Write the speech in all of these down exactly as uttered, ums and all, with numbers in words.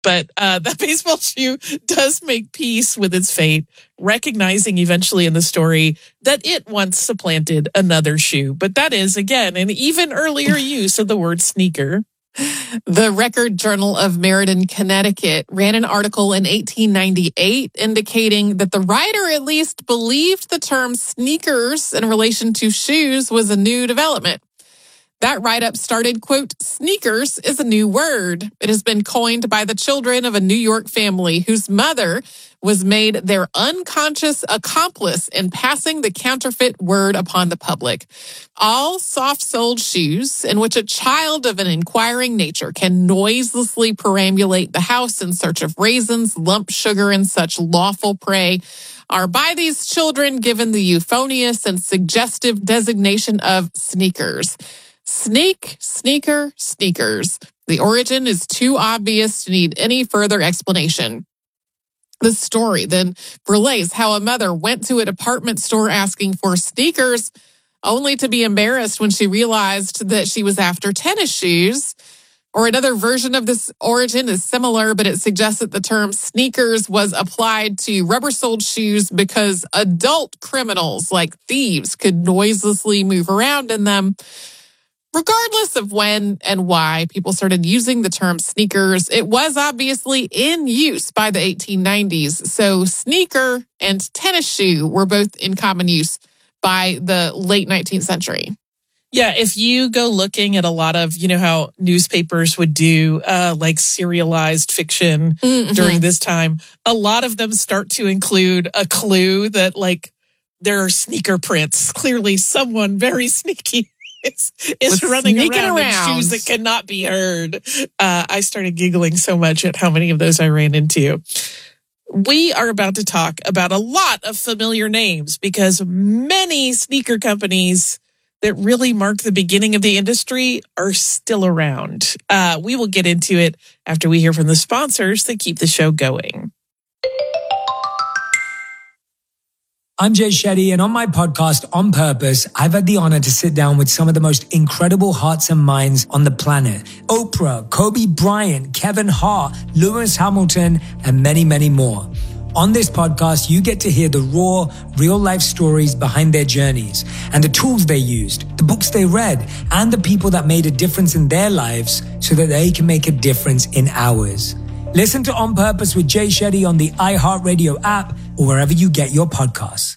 But uh, that baseball shoe does make peace with its fate, recognizing eventually in the story that it once supplanted another shoe. But that is, again, an even earlier use of the word sneaker. The Record Journal of Meriden, Connecticut ran an article in eighteen ninety-eight indicating that the writer at least believed the term sneakers in relation to shoes was a new development. That write-up started, quote, sneakers is a new word. It has been coined by the children of a New York family whose mother was made their unconscious accomplice in passing the counterfeit word upon the public. All soft-soled shoes in which a child of an inquiring nature can noiselessly perambulate the house in search of raisins, lump sugar, and such lawful prey are by these children given the euphonious and suggestive designation of sneakers. Sneak, sneaker, sneakers. The origin is too obvious to need any further explanation. The story then relays how a mother went to a department store asking for sneakers, only to be embarrassed when she realized that she was after tennis shoes. Or another version of this origin is similar, but it suggests that the term sneakers was applied to rubber-soled shoes because adult criminals like thieves could noiselessly move around in them. Regardless of when and why people started using the term sneakers, it was obviously in use by the eighteen nineties. So sneaker and tennis shoe were both in common use by the late nineteenth century. Yeah, if you go looking at a lot of, you know, how newspapers would do uh, like serialized fiction mm-hmm. during this time, a lot of them start to include a clue that like there are sneaker prints. Clearly someone very sneaky is, is running around, around in shoes that cannot be heard. Uh, I started giggling so much at how many of those I ran into. We are about to talk about a lot of familiar names because many sneaker companies that really marked the beginning of the industry are still around. Uh, we will get into it after we hear from the sponsors that keep the show going. I'm Jay Shetty, and on my podcast, On Purpose, I've had the honor to sit down with some of the most incredible hearts and minds on the planet. Oprah, Kobe Bryant, Kevin Hart, Lewis Hamilton, and many, many more. On this podcast, you get to hear the raw, real-life stories behind their journeys and the tools they used, the books they read, and the people that made a difference in their lives so that they can make a difference in ours. Listen to On Purpose with Jay Shetty on the iHeartRadio app or wherever you get your podcasts.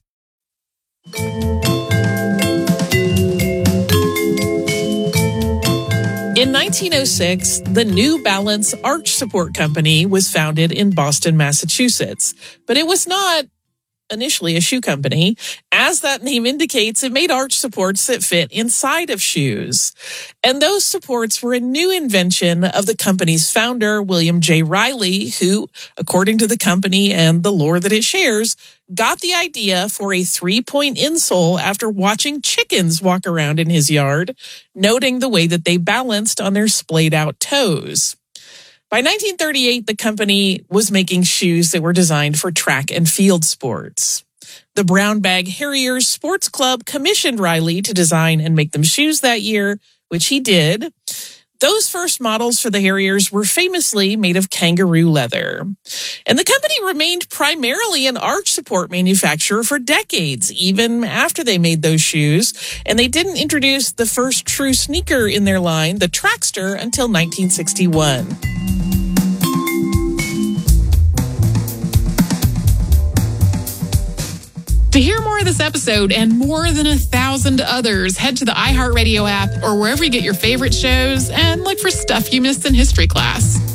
In nineteen oh six, the New Balance Arch Support Company was founded in Boston, Massachusetts, but it was not initially a shoe company. As that name indicates, it made arch supports that fit inside of shoes. And those supports were a new invention of the company's founder, William J. Riley, who, according to the company and the lore that it shares, got the idea for a three-point insole after watching chickens walk around in his yard, noting the way that they balanced on their splayed-out toes. By nineteen thirty-eight, the company was making shoes that were designed for track and field sports. The Brown Bag Harriers Sports Club commissioned Riley to design and make them shoes that year, which he did. Those first models for the Harriers were famously made of kangaroo leather. And the company remained primarily an arch support manufacturer for decades, even after they made those shoes. And they didn't introduce the first true sneaker in their line, the Trackster, until nineteen sixty-one. To hear more of this episode and more than a thousand others, head to the iHeartRadio app or wherever you get your favorite shows and look for Stuff You Missed in History Class.